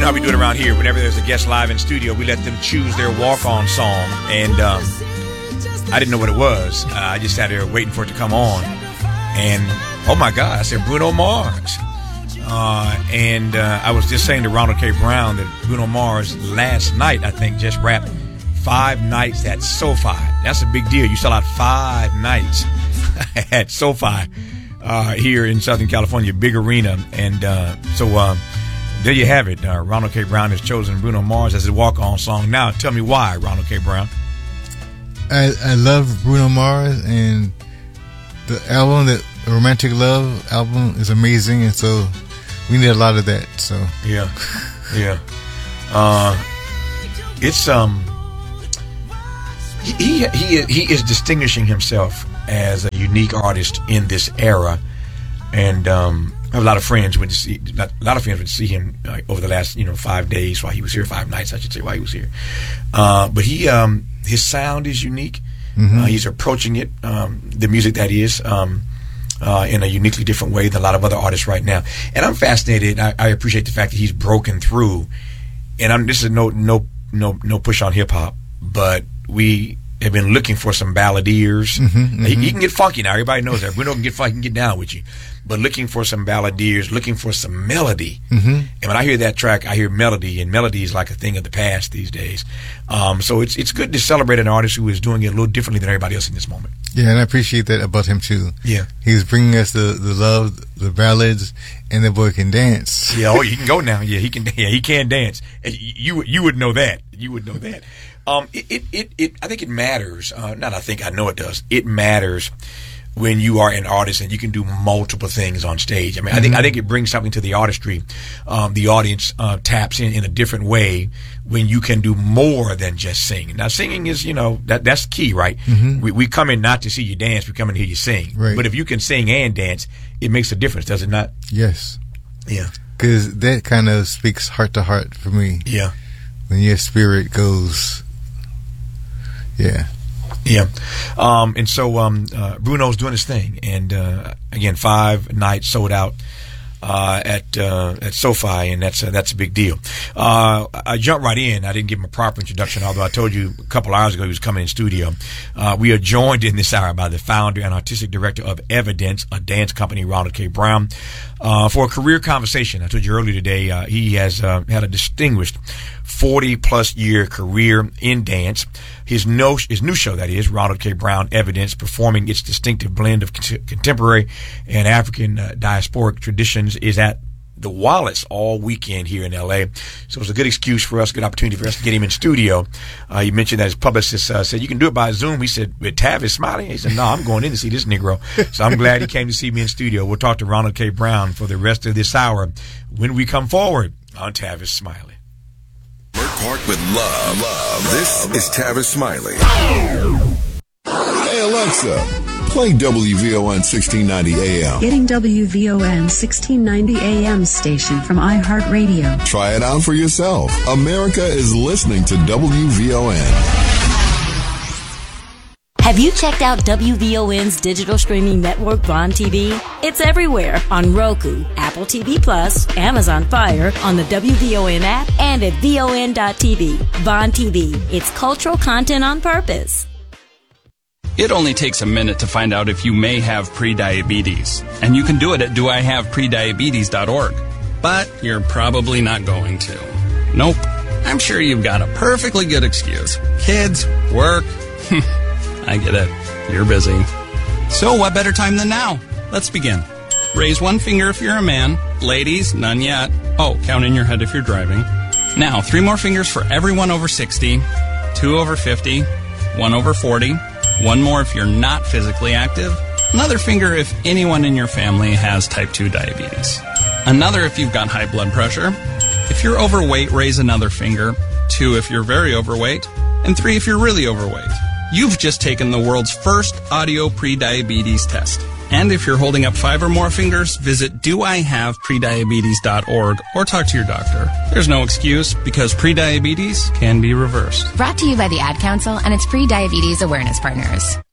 how we do it around here. Whenever there's a guest live in studio, we let them choose their walk-on song. And I didn't know what it was. I just sat there waiting for it to come on. And, oh, my God, I said Bruno Mars. And I was just saying to Ronald K. Brown that Bruno Mars last night, I think, just wrapped 5 nights at SoFi. That's a big deal. You sell out 5 nights at SoFi here in Southern California, big arena. And so there you have it. Ronald K. Brown has chosen Bruno Mars as his walk-on song. Now, tell me why, Ronald K. Brown. I love Bruno Mars, and the album, the Romantic Love album, is amazing, and so we need a lot of that. So yeah. It's he is distinguishing himself as a unique artist in this era, and I have a lot of friends went to see him over the last 5 days while he was here, 5 nights I should say while he was here. But he his sound is unique. Mm-hmm. He's approaching it, the music that is, in a uniquely different way than a lot of other artists right now. And I'm fascinated. I appreciate the fact that he's broken through. And this is no push on hip hop, but we have been looking for some balladeers. Mm-hmm. He can get funky now. Everybody knows that. Bruno can get funky, he can get down with you. But looking for some balladeers, looking for some melody. Mm-hmm. And when I hear that track, I hear melody, and melody is like a thing of the past these days. So it's good to celebrate an artist who is doing it a little differently than everybody else in this moment. Yeah, and I appreciate that about him too. Yeah, he's bringing us the love, the ballads, and the boy can dance. Yeah, he can go now. Yeah, he can. Yeah, he can dance. You would know that. You would know that. I think it matters. I know it does. It matters when you are an artist and you can do multiple things on stage. I mean, I think it brings something to the artistry. The audience taps in a different way when you can do more than just sing. Now, singing is, that's key, right? Mm-hmm. We come in not to see you dance, we come in to hear you sing. Right. But if you can sing and dance, it makes a difference, does it not? Yes. Yeah. Because that kind of speaks heart to heart for me. Yeah. When your spirit goes, yeah. Yeah. And so Bruno's doing his thing. And again, 5 nights sold out at SoFi, and that's a big deal. I jumped right in. I didn't give him a proper introduction, although I told you a couple hours ago he was coming in studio. We are joined in this hour by the founder and artistic director of Evidence, a dance company, Ronald K. Brown, for a career conversation. I told you earlier today he has had a distinguished 40-plus year career in dance. His new show, that is, Ronald K. Brown Evidence, performing its distinctive blend of contemporary and African diasporic traditions, is at the Wallace all weekend here in L.A. So it's a good excuse for us, good opportunity for us to get him in studio. You mentioned that his publicist said, you can do it by Zoom. He said, with Tavis Smiley? He said, no, I'm going in to see this Negro. So I'm glad he came to see me in studio. We'll talk to Ronald K. Brown for the rest of this hour when we come forward on Tavis Smiley. Park with love. This is Tavis Smiley. Hey Alexa, play WVON 1690 AM. Getting WVON 1690 AM station from iHeartRadio. Try it out for yourself. America is listening to WVON. Have you checked out WVON's digital streaming network, Vaughn TV? It's everywhere on Roku, Apple TV Plus, Amazon Fire, on the WVON app, and at VON.TV. Vaughn TV. It's cultural content on purpose. It only takes a minute to find out if you may have prediabetes. And you can do it at doihaveprediabetes.org. But you're probably not going to. Nope. I'm sure you've got a perfectly good excuse. Kids, work. I get it. You're busy. So what better time than now? Let's begin. Raise one finger if you're a man. Ladies, none yet. Oh, count in your head if you're driving. Now, 3 more fingers for everyone over 60, 2 over 50, 1 over 40, 1 more if you're not physically active, another finger if anyone in your family has type 2 diabetes, another if you've got high blood pressure. If you're overweight, raise another finger, 2 if you're very overweight, and 3 if you're really overweight. You've just taken the world's first audio prediabetes test. And if you're holding up 5 or more fingers, visit doihaveprediabetes.org or talk to your doctor. There's no excuse because prediabetes can be reversed. Brought to you by the Ad Council and its pre-diabetes awareness partners.